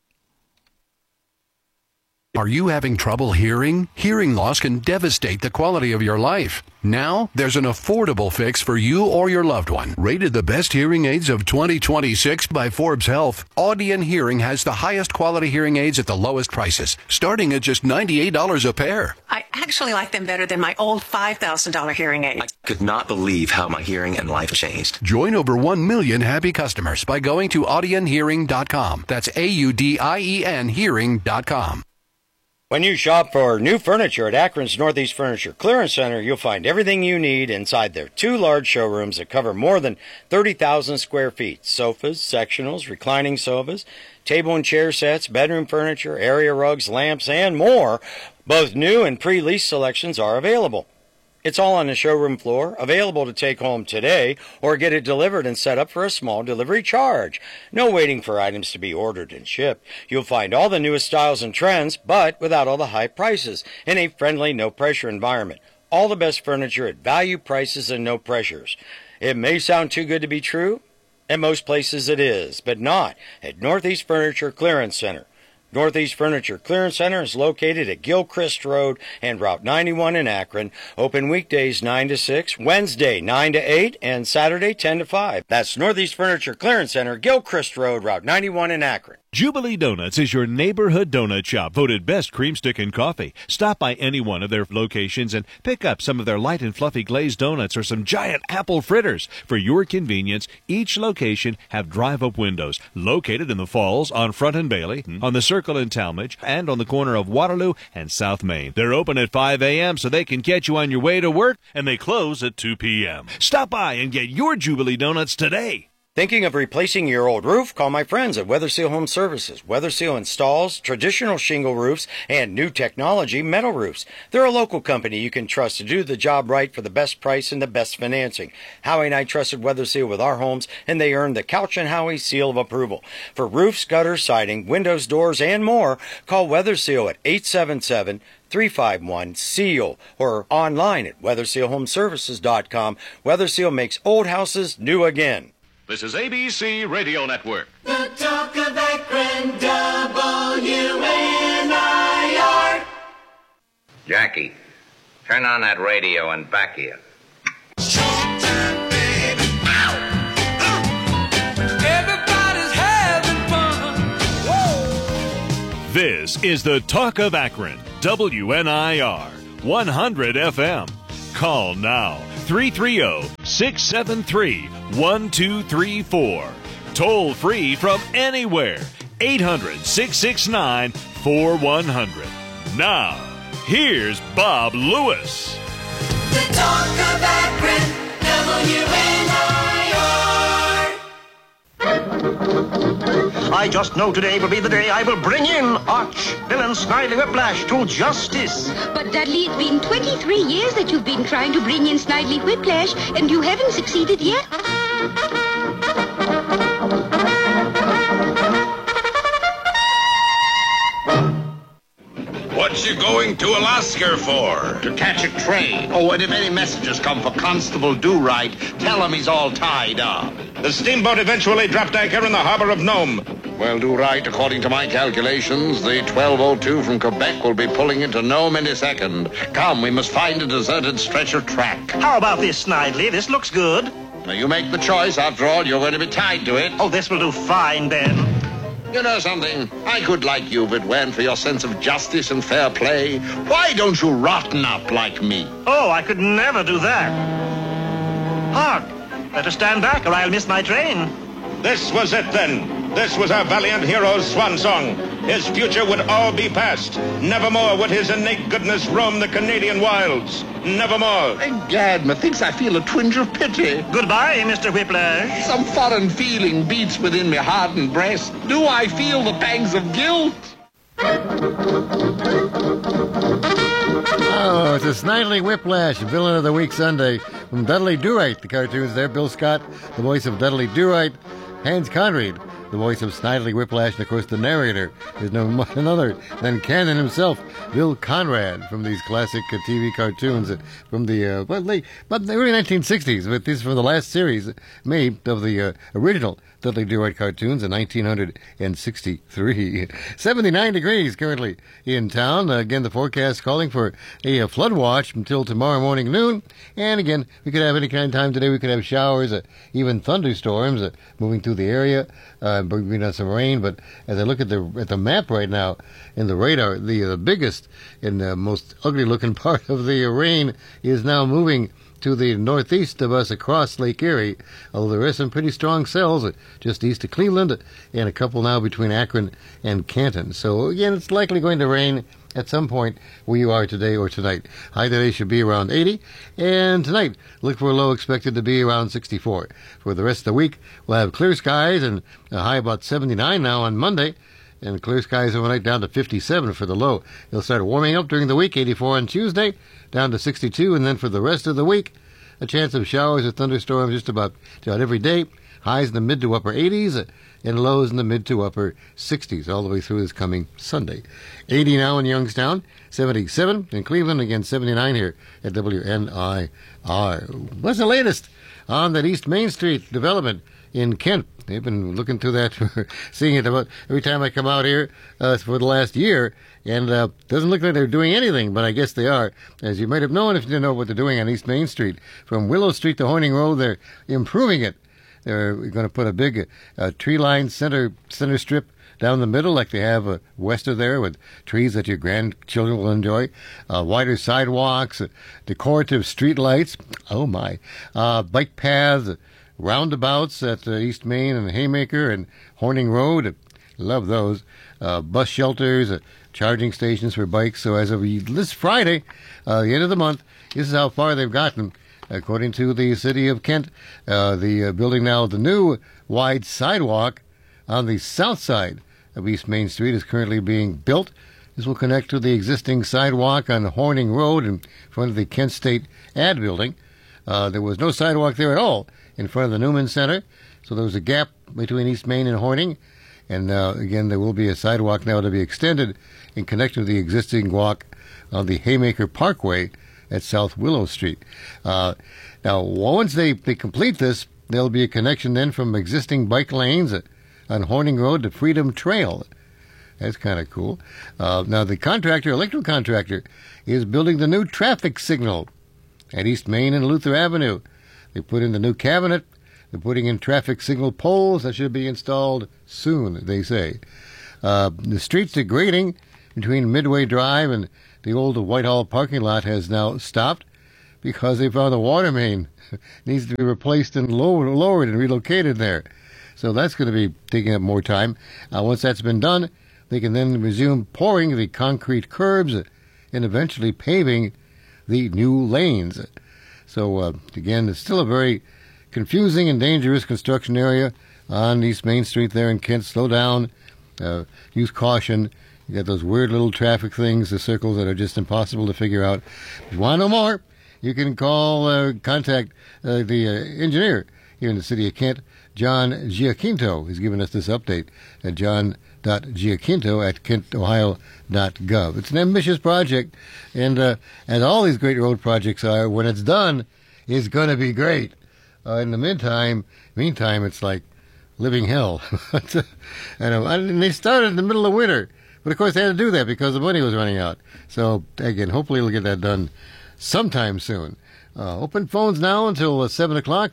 V: Are you having trouble hearing? Hearing loss can devastate the quality of your life. Now, there's an affordable fix for you or your loved one. Rated the best hearing aids of 2026 by Forbes Health, Audion Hearing has the highest quality hearing aids at the lowest prices, starting at just $98 a pair.
W: I actually like them better than my old $5,000 hearing aid.
X: I could not believe how my hearing and life changed.
V: Join over 1 million happy customers by going to audionhearing.com. That's AUDIEN hearing.com.
Y: When you shop for new furniture at Akron's Northeast Furniture Clearance Center, you'll find everything you need inside their 2 large showrooms that cover more than 30,000 square feet. Sofas, sectionals, reclining sofas, table and chair sets, bedroom furniture, area rugs, lamps, and more. Both new and pre-lease selections are available. It's all on the showroom floor, available to take home today or get it delivered and set up for a small delivery charge. No waiting for items to be ordered and shipped. You'll find all the newest styles and trends, but without all the high prices, in a friendly, no-pressure environment. All the best furniture at value prices and no pressures. It may sound too good to be true. At most places it is, but not at Northeast Furniture Clearance Center. Northeast Furniture Clearance Center is located at Gilchrist Road and Route 91 in Akron. Open weekdays 9 to 6, Wednesday 9 to 8, and Saturday 10 to 5. That's Northeast Furniture Clearance Center, Gilchrist Road, Route 91 in Akron.
H: Jubilee Donuts is your neighborhood donut shop, voted best cream stick and coffee. Stop by any one of their locations and pick up some of their light and fluffy glazed donuts or some giant apple fritters. For your convenience, each location have drive-up windows located in the Falls, on Front and Bailey, on the Circle in Talmadge, and on the corner of Waterloo and South Main. They're open at 5 a.m. so they can catch you on your way to work, and they close at 2 p.m. Stop by and get your Jubilee Donuts today.
Y: Thinking of replacing your old roof? Call my friends at Weatherseal Home Services. Weatherseal installs traditional shingle roofs and new technology metal roofs. They're a local company you can trust to do the job right for the best price and the best financing. Howie and I trusted Weatherseal with our homes, and they earned the Couch and Howie seal of approval. For roofs, gutters, siding, windows, doors, and more, call Weatherseal at 877-351-SEAL or online at weathersealhomeservices.com. Weatherseal makes old houses new again.
Z: This is ABC Radio Network.
C: The talk of Akron, WNIR.
A: Jackie, turn on that radio and back here.
C: Everybody's having fun.
H: This is the Talk of Akron, WNIR, 100 FM. Call now, 330-673-1234. Toll free from anywhere, 800-669-4100. Now, here's Bob Lewis.
C: The Talk of Akron, WNIR.
B: I just know today will be the day I will bring in Arch-Villain Snidely Whiplash to justice.
D: But Dudley, it's been 23 years that you've been trying to bring in Snidely Whiplash, and you haven't succeeded yet.
F: What's you going to Alaska for?
G: To catch a train. Oh, and if any messages come for Constable Do-Right, tell him he's all tied up.
F: The steamboat eventually dropped anchor in the harbor of Nome.
G: Well, Do-Right, according to my calculations, the 1202 from Quebec will be pulling into Nome any second. Come, we must find a deserted stretch of track.
B: How about this, Snidely? This looks good.
G: Now, you make the choice. After all, you're going to be tied to it.
B: Oh, this will do fine, Ben.
G: You know something? I could like you if it weren't for your sense of justice and fair play. Why don't you rotten up like me?
B: Oh, I could never do that. Hark! Better stand back or I'll miss my train.
F: This was it then. This was our valiant hero's swan song. His future would all be past. Nevermore would his innate goodness roam the Canadian wilds. Nevermore.
G: Egad, methinks I feel a twinge of pity.
B: Goodbye, Mr. Whiplash.
G: Some foreign feeling beats within me hardened breast. Do I feel the pangs of guilt?
E: Oh, it's a Snidely Whiplash, Villain of the Week Sunday from Dudley Do-Right. The cartoons there, Bill Scott, the voice of Dudley Do-Right, Hans Conried, the voice of Snidely Whiplash, and of course the narrator is no other than Cannon himself, Bill Conrad, from these classic TV cartoons from the early 1960s. But this is from the last series made of the original Dudley Do-Right cartoons in 1963. 79 degrees currently in town. Again, the forecast calling for a flood watch until tomorrow morning noon. And again, we could have any kind of time today. We could have showers, even thunderstorms moving through the area, bringing us some rain. But as I look at the map right now in the radar, the biggest and most ugly-looking part of the rain is now moving to the northeast of us across Lake Erie, although there are some pretty strong cells just east of Cleveland and a couple now between Akron and Canton. So again, it's likely going to rain at some point where you are today or tonight. High today should be around 80, and tonight look for a low expected to be around 64. For the rest of the week, we'll have clear skies and a high about 79 now on Monday, and clear skies overnight down to 57 for the low. It'll start warming up during the week, 84 on Tuesday, down to 62, and then for the rest of the week, a chance of showers or thunderstorms just about every day. Highs in the mid to upper 80s and lows in the mid to upper 60s all the way through this coming Sunday. 80 now in Youngstown, 77 in Cleveland, again 79 here at WNIR. What's the latest on that East Main Street development in Kent? They've been looking through that, seeing it about every time I come out here for the last year, and doesn't look like they're doing anything, but I guess they are. As you might have known if you didn't know what they're doing on East Main Street. From Willow Street to Horning Road, they're improving it. They're going to put a big tree-lined center strip down the middle like they have west of there with trees that your grandchildren will enjoy, wider sidewalks, decorative street lights, oh my, bike paths, roundabouts at East Main and Haymaker and Horning Road. Love those. Bus shelters, charging stations for bikes. So as of this Friday, the end of the month, this is how far they've gotten. According to the City of Kent, the building now the new wide sidewalk on the south side of East Main Street is currently being built. This will connect to the existing sidewalk on Horning Road in front of the Kent State Ad Building. There was no sidewalk there at all in front of the Newman Center, so there was a gap between East Main and Horning. And again, there will be a sidewalk now to be extended in connection with the existing walk on the Haymaker Parkway at South Willow Street. Now, once they complete this, there'll be a connection then from existing bike lanes on Horning Road to Freedom Trail. That's kind of cool. Now, the electrical contractor, is building the new traffic signal at East Main and Luther Avenue. They put in the new cabinet. They're putting in traffic signal poles that should be installed soon, they say. The streets degrading between Midway Drive and the old Whitehall parking lot has now stopped because they found the water main needs to be replaced and lowered and relocated there. So that's going to be taking up more time. Once that's been done, they can then resume pouring the concrete curbs and eventually paving the new lanes. So, again, it's still a very confusing and dangerous construction area on East Main Street there in Kent. Slow down. Use caution. You got those weird little traffic things, the circles that are just impossible to figure out. If you want to know more, you can contact the engineer here in the city of Kent, John Giaquinto. He's given us this update at john.giaquinto@kentohio.gov. It's an ambitious project, and as all these great road projects are, when it's done, it's going to be great. In the meantime, it's like living hell. And they started in the middle of winter. But, of course, they had to do that because the money was running out. So, again, hopefully we'll get that done sometime soon. Open phones now until 7 o'clock,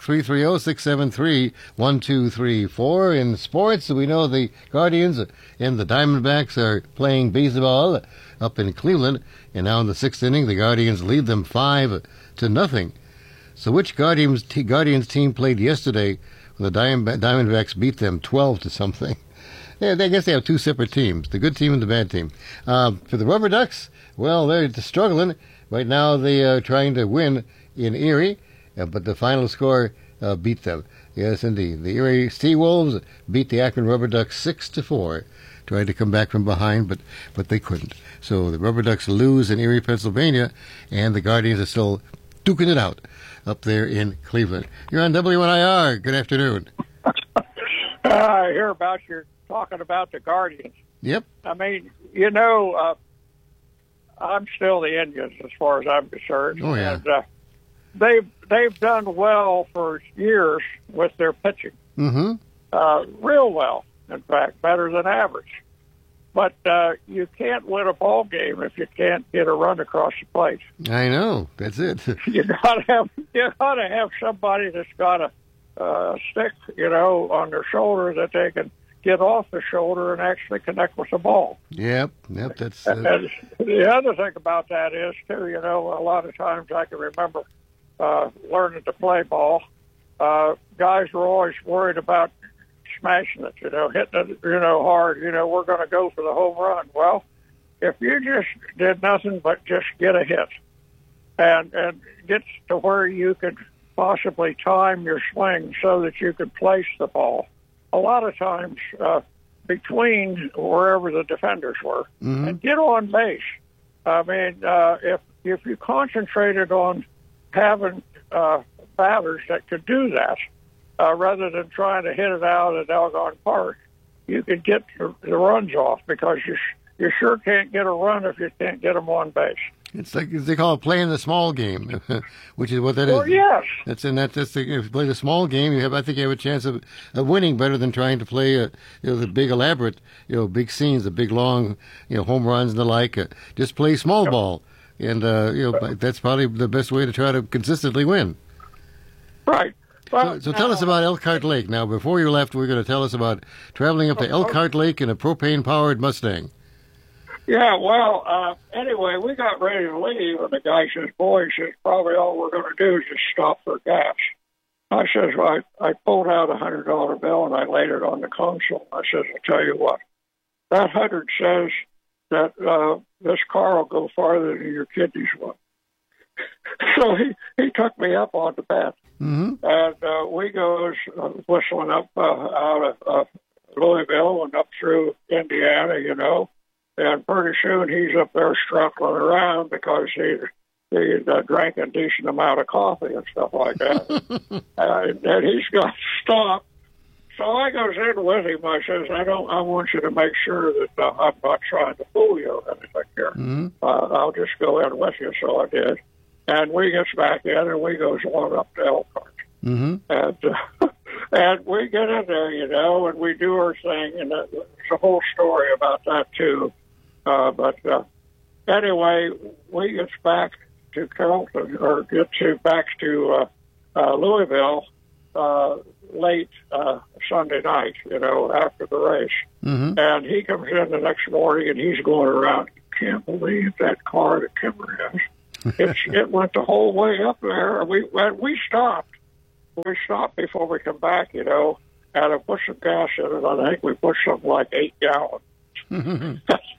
E: 330-673-1234. In sports, we know the Guardians and the Diamondbacks are playing baseball up in Cleveland. And now in the sixth inning, the Guardians lead them 5-0. So which Guardians team played yesterday when the Diamondbacks beat them 12-something? Yeah, I guess they have two separate teams, the good team and the bad team. For the Rubber Ducks, well, they're struggling. Right now they are trying to win in Erie, but the final score beat them. Yes, indeed. The Erie Seawolves beat the Akron Rubber Ducks 6-4. Tried to come back from behind, but they couldn't. So the Rubber Ducks lose in Erie, Pennsylvania, and the Guardians are still duking it out up there in Cleveland. You're on WNIR. Good afternoon.
I: I hear about you're talking about the Guardians.
E: Yep.
I: I mean, I'm still the Indians as far as I'm concerned.
E: Oh, yeah.
I: And, they've done well for years with their pitching.
E: Mm-hmm.
I: Real well, in fact, better than average. But you can't win a ball game if you can't get a run across the plate.
E: I know. That's it.
I: You gotta have somebody that's got a stick, on their shoulder that they can get off the shoulder and actually connect with the ball.
E: That's.
I: And the other thing about that is too, a lot of times I can remember learning to play ball. Guys were always worried about smashing it, hitting it, hard. We're going to go for the home run. Well, if you just did nothing but just get a hit and get to where you could possibly time your swing so that you could place the ball, a lot of times between wherever the defenders were, and get on base. I mean, if you concentrated on having batters that could do that, rather than trying to hit it out at Algon Park, you could get the runs off because you sure can't get a run if you can't get them on base.
E: It's like they call it playing the small game, which is what that is.
I: Well, yes.
E: That's if you play the small game, I think you have a chance of winning better than trying to play the big elaborate, big scenes, the big long, home runs and the like. Just play small ball, and that's probably the best way to try to consistently win.
I: Right. Well,
E: so tell us about Elkhart Lake. Now, before you left, we're going to tell us about traveling up to Elkhart Lake in a propane-powered Mustang.
I: Yeah, well, anyway, we got ready to leave, and the guy says, boy, probably all we're going to do is just stop for gas. I says, well, I pulled out a $100 bill, and I laid it on the console. I says, I'll tell you what, that 100 says that this car will go farther than your kidneys will. So he took me up on the bet.
E: Mm-hmm.
I: And we goes whistling up out of Louisville and up through Indiana, and pretty soon he's up there struggling around because he drank a decent amount of coffee and stuff like that. And he's got stopped. So I goes in with him. I says, I want you to make sure that I'm not trying to fool you or anything here.
E: Mm-hmm.
I: I'll just go in with you. So I did. And we gets back in, and we goes on up to Elkhart.
E: Mm-hmm.
I: And And we get in there, you know, and we do our thing, and there's a whole story about that, too. But anyway, we get back to Carrollton, or back to Louisville late Sunday night, you know, after the race.
E: Mm-hmm.
I: And he comes in the next morning, and he's going around. Can't believe that car that Kimber has. It went the whole way up there. And we stopped. We stopped before we come back, you know, and I put some gas in it. I think we put something like 8 gallons.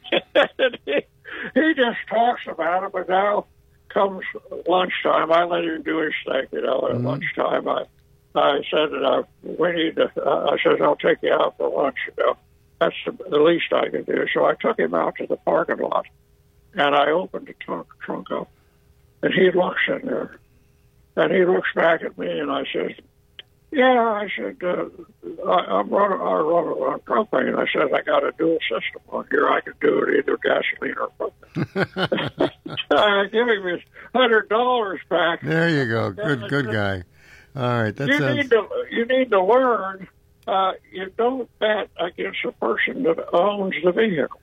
I: He just talks about it, but now comes lunchtime. I let him do his thing, you know. At lunchtime, I said, we need to, I said, I'll take you out for lunch, you know. That's the least I can do. So I took him out to the parking lot, and I opened the trunk up, and he looks in there. And he looks back at me, and I said, yeah, I said, I run on propane. I said, I got a dual system on here. I can do it either gasoline or propane. I give him his $100 back.
E: There you go. Good guy. All right.
I: You need to learn. You don't bet against the person that owns the vehicle.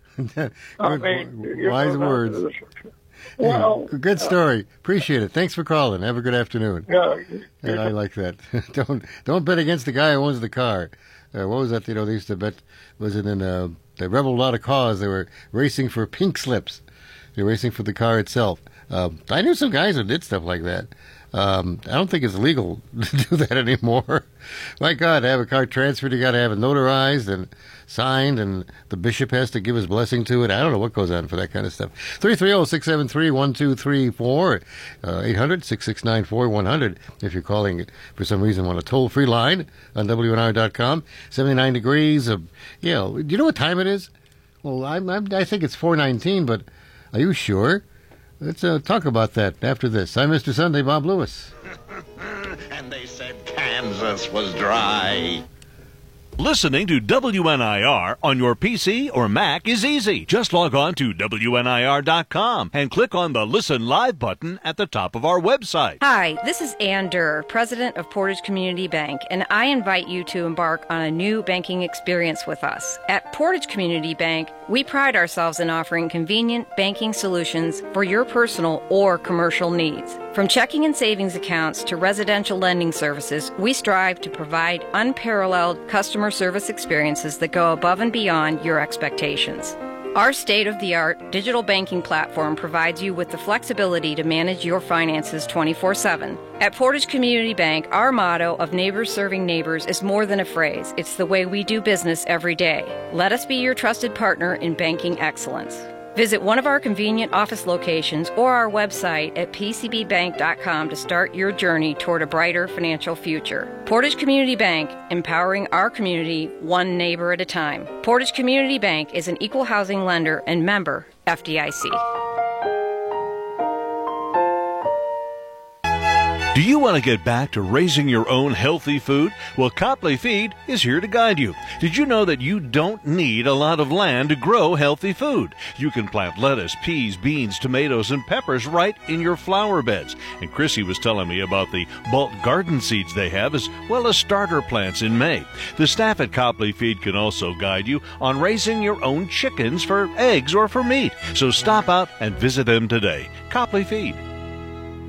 E: Wise words.
I: Well,
E: good story. Appreciate it. Thanks for calling. Have a good afternoon.
I: Yeah,
E: I like that. Don't bet against the guy who owns the car. What was that? You know, they used to bet. Was it in the Rebel Lot of Cause? They were racing for pink slips. They were racing for the car itself. I knew some guys who did stuff like that. I don't think it's legal to do that anymore. My God, to have a car transferred, you got to have it notarized and signed, and the bishop has to give his blessing to it. I don't know what goes on for that kind of stuff. 330-673-1234, 800-669-4100. If you're calling for some reason on a toll-free line on WNR.com. 79 degrees of, do you know what time it is? Well, I think it's 4:19, but are you sure? Let's talk about that after this. I'm Mr. Sunday, Bob Lewis.
G: And they said Kansas was dry.
H: Listening to WNIR on your PC or Mac is easy. Just log on to WNIR.com and click on the Listen Live button at the top of our website.
K: Hi, this is Ann Durr, president of Portage Community Bank, and I invite you to embark on a new banking experience with us. At Portage Community Bank, we pride ourselves in offering convenient banking solutions for your personal or commercial needs. From checking and savings accounts to residential lending services, we strive to provide unparalleled customer service experiences that go above and beyond your expectations. Our state-of-the-art digital banking platform provides you with the flexibility to manage your finances 24/7. At Portage Community Bank, our motto of neighbors serving neighbors is more than a phrase. It's the way we do business every day. Let us be your trusted partner in banking excellence. Visit one of our convenient office locations or our website at pcbbank.com to start your journey toward a brighter financial future. Portage Community Bank, empowering our community one neighbor at a time. Portage Community Bank is an equal housing lender and member FDIC.
H: Do you want to get back to raising your own healthy food? Well, Copley Feed is here to guide you. Did you know that you don't need a lot of land to grow healthy food? You can plant lettuce, peas, beans, tomatoes, and peppers right in your flower beds. And Chrissy was telling me about the bulk garden seeds they have, as well as starter plants in May. The staff at Copley Feed can also guide you on raising your own chickens for eggs or for meat. So stop out and visit them today. Copley Feed.